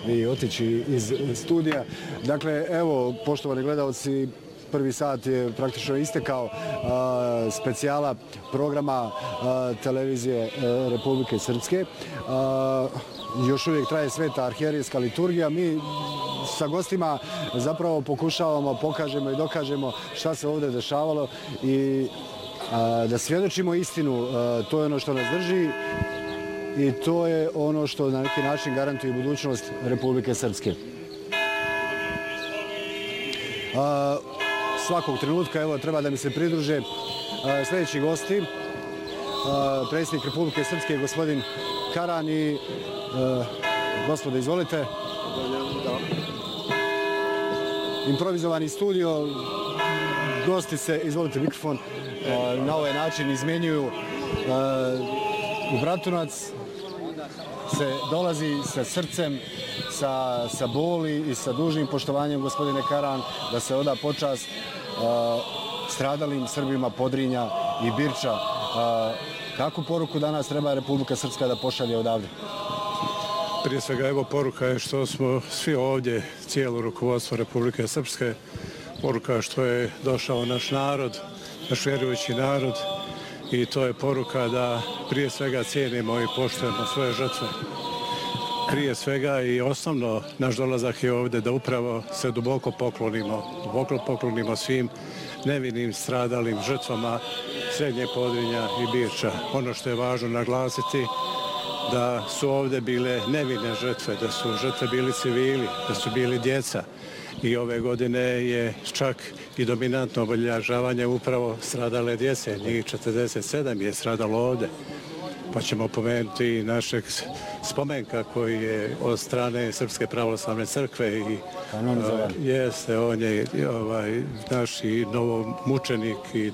i otići iz studija. Dakle, evo, poštovani gledalci, prvi sat je praktično istekao specijala programa televizije Republike Srpske. Još uvijek traje sveta arhijerijska liturgija. Mi sa gostima zapravo pokušavamo, pokažemo i dokažemo šta se ovdje dešavalo i da svjedočimo istinu. To je ono što nas drži i to je ono što na neki način garantuje budućnost Republike Srpske. Svakog trenutka evo treba da mi se pridruže sljedeći gosti. Predsjednik Republike Srpske, gospodin Karan i gospodo, izvolite. Improvizovani studio. Gosti se, izvolite mikrofon, na ovaj način izmenjuju. U Bratunac se dolazi sa srcem, sa boli i sa dužnim poštovanjem, gospodine Karan, da se oda počast stradalim Srbima Podrinja i Birča. Kakvu poruku danas treba Republika Srpska da pošalje odavde? Prije svega, evo, poruka je što smo svi ovdje, cijelo rukovodstvo Republike Srpske, poruka što je došao naš narod, naš vjerujući narod, i to je poruka da prije svega cijenimo i poštujemo svoje žrtve. Prije svega i osnovno naš dolazak je ovdje da upravo se duboko poklonimo svim nevinim stradalim žrtvama Srednje Podrinja i Birča. Ono što je važno naglasiti da su ovdje bile nevine žrtve, da su žrtve bili civili, da su bili djeca. I ove godine je čak i dominantno obilježavanje upravo stradale djece. Njih 47 je stradalo ovdje. Pa ćemo pomenuti našeg spomenka koji je od strane Srpske pravoslavne crkve i jeste, on je naš i novomučenik i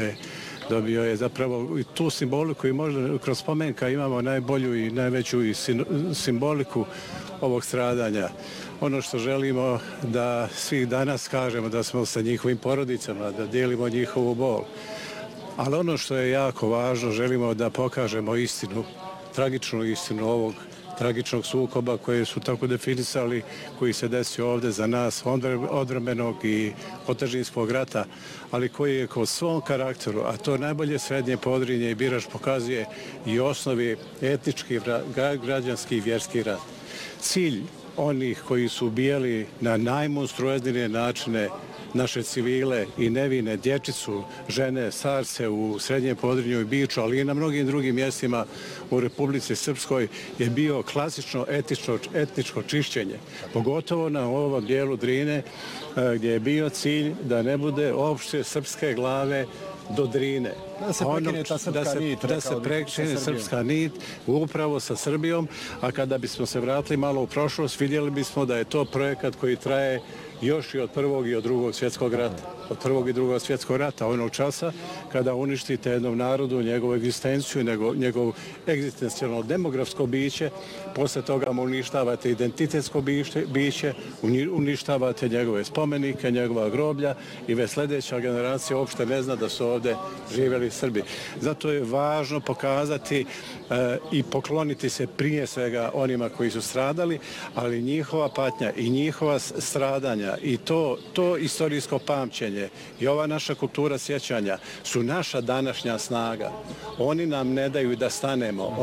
dobio je zapravo i tu simboliku i možda kroz spomenka imamo najbolju i najveću i simboliku ovog stradanja. Ono što želimo da svih danas kažemo da smo sa njihovim porodicama, da dijelimo njihovu bol. Ali ono što je jako važno, želimo da pokažemo istinu, tragičnu istinu ovog tragičnog sukoba koje su tako definisali, koji se desio ovdje za nas, odvrmenog i otežinskog rata, ali koji je kroz svom karakteru, a to najbolje Srednje Podrinje i Birač pokazuje, i osnovi etnički, građanski i vjerski rat. Cilj onih koji su ubijali na najmonstruoznije načine naše civile i nevine, dječicu, žene, starce u Srednjem Podrinju i Birču, ali i na mnogim drugim mjestima u Republici Srpskoj, je bio klasično etničko čišćenje. Pogotovo na ovom dijelu Drine, gdje je bio cilj da ne bude opšte srpske glave do Drine. Da se prekine ta srpska nit. Da se prekine srpska nit upravo sa Srbijom, a kada bismo se vratili malo u prošlost, vidjeli bismo da je to projekat koji traje još i od Prvog i od Drugog svjetskog rata. Od Prvog i Drugog svjetskog rata, onog časa kada uništite jednom narodu, njegovu egzistenciju, njegov egzistencijalno demografsko biće, posle toga mu uništavate identitetsko biće, uništavate njegove spomenike, njegova groblja i već sljedeća generacija uopšte ne zna da su ovdje živjeli Srbi. Zato je važno pokazati i pokloniti se prije svega onima koji su stradali, ali njihova patnja i njihova stradanja i to istorijsko pamćenje i ova naša kultura sjećanja su naša današnja snaga. Oni nam ne daju da stanemo,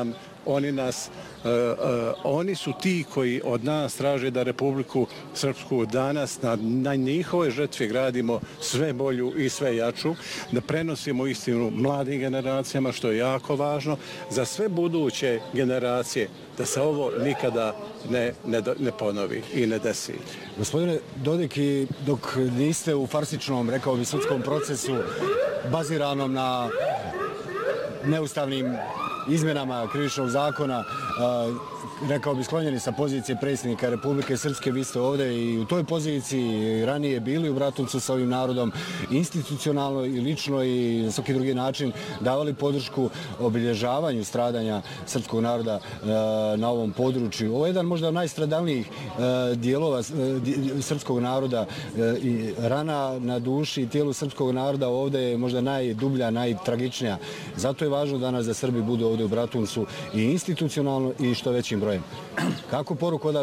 oni su ti koji od nas traže da Republiku Srpsku danas na njihovoj žrtvi gradimo sve bolju i sve jaču, da prenosimo istinu mladim generacijama, što je jako važno za sve buduće generacije, da se ovo nikada ne ponovi i ne desi. Gospodine Dodik, dok niste u farsičnom, rekao bi, sudskom procesu baziranom na neustavnim izmjenama krivičnog zakona, rekao bi sklonjeni sa pozicije predsjednika Republike Srpske, vi ste ovdje i u toj poziciji ranije bili u Bratuncu sa ovim narodom, institucionalno i lično i na svaki drugi način davali podršku obilježavanju stradanja srpskog naroda na ovom području. Ovo je jedan možda od najstradalnijih dijelova srpskog naroda i rana na duši i tijelu srpskog naroda ovdje je možda najdublja, najtragičnija. Zato je važno danas da Srbi budu ovdje u Bratuncu i institucionalno i što većim brojem. Kako poruku